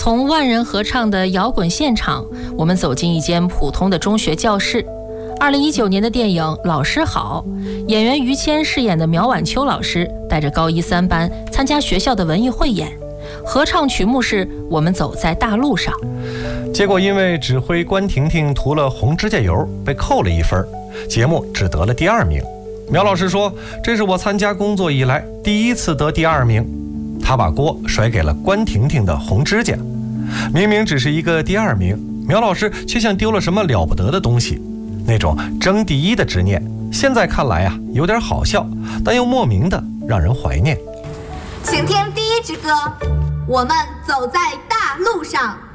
从万人合唱的摇滚现场，我们走进一间普通的中学教室。2019年的电影《老师好》，演员于谦饰演的苗婉秋老师带着高一3班参加学校的文艺汇演，合唱曲目是我们走在大路上。 结果因为指挥关婷婷涂了红指甲油，被扣了1分，节目只得了第2名。苗老师说，这是我参加工作以来第一次得第2名。他把锅甩给了关婷婷的红指甲。明明只是一个第2名，苗老师却像丢了什么了不得的东西。那种争第一的执念，现在看来有点好笑，但又莫名的让人怀念。 请听第1支歌，我们走在大路上。